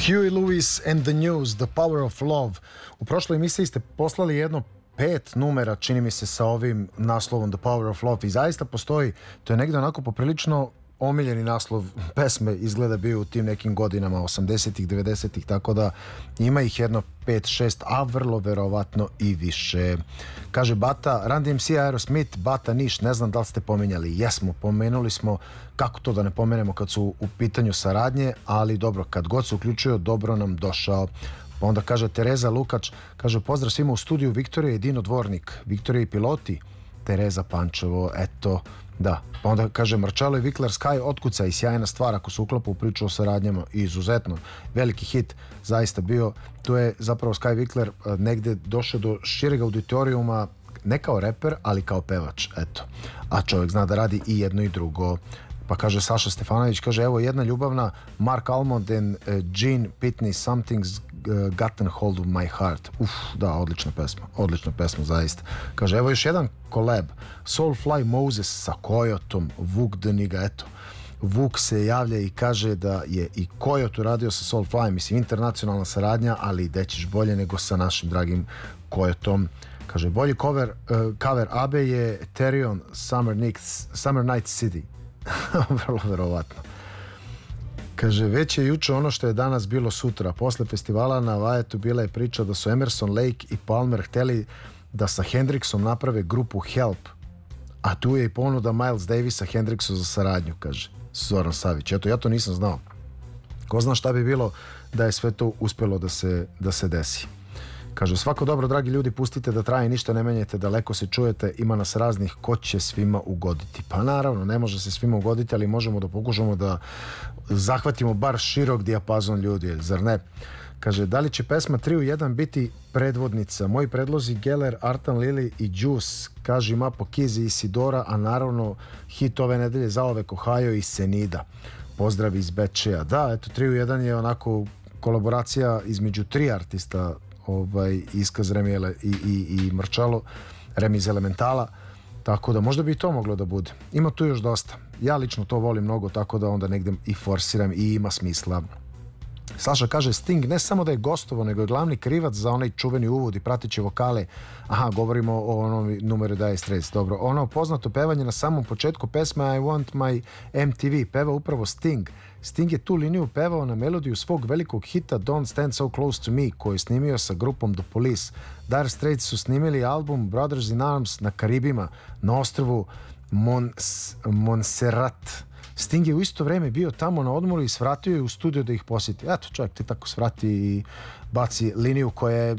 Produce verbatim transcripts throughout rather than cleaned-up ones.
Huey Lewis and the News, The Power of Love. U prošloj emisiji ste poslali jedno pet numera, čini mi se, sa ovim naslovom The Power of Love i zaista postoji, to je negdje onako poprilično omiljeni naslov pesme, izgleda bio u tim nekim godinama osamdesetih, devedesetih, tako da ima ih jedno pet šest, a vrlo verovatno i više. Kaže Bata, Run D M C, Aerosmith, Bata Niš, ne znam da li ste pomenjali. Jesmo, pomenuli smo, kako to da ne pomenemo kad su u pitanju saradnje, ali dobro, kad god se uključio, dobro nam došao. Pa onda kaže Tereza Lukač, kaže pozdrav svima u studiju, Viktorija i Dino Dvornik, Viktorija i piloti, Tereza Pančevo, eto, da. Pa onda kaže Marčalo i Vikler Sky otkuca i sjajna stvar ako se uklapa u priču o saradnjama, izuzetno veliki hit zaista bio. Tu je zapravo Sky Vikler negde došao do šireg auditorijuma, ne kao reper, ali kao pevač, eto. A čovjek zna da radi i jedno i drugo. Pa kaže Saša Stefanović, kaže evo jedna ljubavna, Mark Almond and uh, Gene Pitney, Something's uh, Gotten Hold of My Heart. Uf, da, odlična pesma, odlična pesma zaista. Kaže evo još jedan collab, Soulfly Moses sa Kojotom, Vuk Deniga, eto. Vuk se javlja i kaže da je i Kojot uradio sa Soulfly, mislim internacionalna saradnja, ali da ćeš bolje nego sa našim dragim Kojotom. Kaže bolji cover, uh, cover Abe je Therion Summer Nights, Summer Nights City. Vrlo verovatno. Kaže, već je juče ono što je danas bilo sutra. Posle festivala na Vajetu bila je priča da su Emerson, Lake i Palmer hteli da sa Hendrixom naprave grupu Help, a tu je i ponuda Miles Davisa Hendrixu za saradnju, kaže Zoran Savić. Eto, ja to nisam znao. Ko zna šta bi bilo da je sve to uspjelo da se, da se desi. Kaže, svako dobro, dragi ljudi, pustite da traje, ništa ne menjajte, daleko se čujete, ima nas raznih, ko će svima ugoditi. Pa naravno, ne može se svima ugoditi, ali možemo da pokušamo da zahvatimo bar širok dijapazon ljudi, zar ne? Kaže, da li će pesma tri u jedan biti predvodnica? Moji predlozi Geller, Artan Lili i Juice, kaže Mapo Kizi i Sidora, a naravno hit ove nedelje zaovek Ohio i Senida. Pozdrav iz Bečeja. Da, eto, tri u jedan je onako kolaboracija između tri artista, ovaj, iskaz Remi i, i, i Marčalo, Remi iz Elementala, tako da možda bi i to moglo da bude. Ima tu još dosta. Ja lično to volim mnogo, tako da onda negdje i forsiram i ima smisla. Saša kaže, Sting ne samo da je gostovo, nego je glavni krivac za onaj čuveni uvod i prateće vokale. Aha, govorimo o onom numeru Dire Straits. Dobro, ono poznato pevanje na samom početku pesme I Want My M T V peva upravo Sting. Sting je tu liniju pevao na melodiju svog velikog hita Don't Stand So Close To Me, koji je snimio sa grupom The Police. Dire Straits su snimili album Brothers in Arms na Karibima, na ostrvu Mons, Montserrat. Sting je u isto vrijeme bio tamo na odmoru i svratio je u studio da ih posjeti. Eto, čovjek ti tako svrati i baci liniju koja je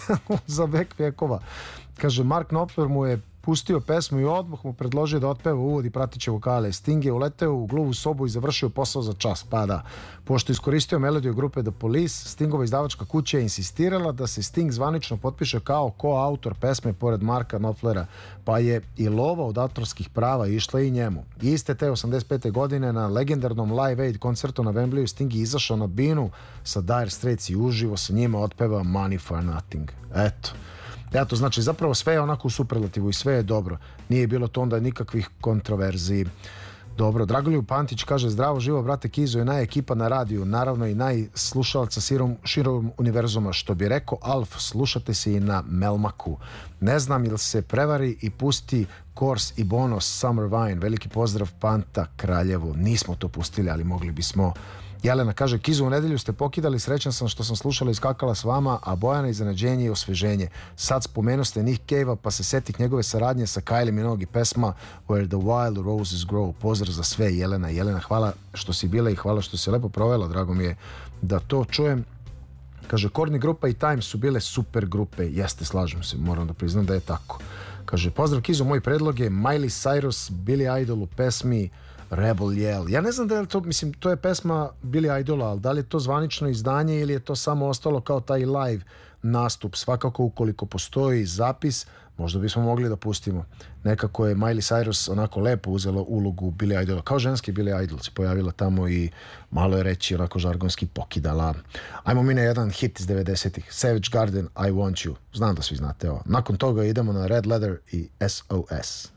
za vek vjekova. Kaže, Mark Knopfler mu je pustio pesmu i odmah mu predložio da otpeva uvod i pratiće vokale. Sting je uleteo u gluvu sobu i završio posao za čas. Pa da, pošto iskoristio melodiju grupe The Police, Stingova izdavačka kuća je insistirala da se Sting zvanično potpiše kao koautor pesme pored Marka Knopflera, pa je i lova od autorskih prava išla i njemu. I iste te osamdeset pete godine na legendarnom Live Aid koncertu na Wembleyu Sting je izašao na binu sa Dire Straits i uživo sa njima otpeva Money for Nothing. Eto. Eto, znači zapravo sve je onako u superlativu i sve je dobro. Nije bilo to onda nikakvih kontroverziji. Dobro, Dragoljub Pantić kaže, zdravo živo brate Kizo i najekipa na radiju, naravno i najslušalaca širom, širom univerzuma, što bi rekao Alf, slušate se i na Melmaku. Ne znam ili se prevari i pusti Kors i Bonos Summer Wine. Veliki pozdrav Panta Kraljevo. Nismo to pustili, ali mogli bismo. Jelena kaže, Kizu, u nedelju ste pokidali, srećan sam što sam slušala i skakala s vama, a Bojana iznenađenje i osveženje. Sad spomenuste Nick Cave-a, pa se setih njegove saradnje sa Kylie Minogue i pesma Where the Wild Roses Grow. Pozdrav za sve, Jelena. Jelena, hvala što si bila i hvala što si lepo provela, drago mi je da to čujem. Kaže, Korni grupa i Time su bile super grupe. Jeste, slažem se, moram da priznam da je tako. Kaže, pozdrav Kizu, moj predlog je Miley Cyrus, Billy Idol u pesmi Rebel Yell. Ja ne znam da je to, mislim, to je pesma Billy Idola, ali da li je to zvanično izdanje ili je to samo ostalo kao taj live nastup. Svakako, ukoliko postoji zapis, možda bismo mogli da pustimo. Nekako je Miley Cyrus onako lepo uzela ulogu Billy Idola, kao ženski Billy Idol se pojavila tamo i malo je reći onako žargonski pokidala. Ajmo mi na jedan hit iz devedesetih. Savage Garden, I Want You. Znam da svi znate ovo. Nakon toga idemo na Red Leather i S O S.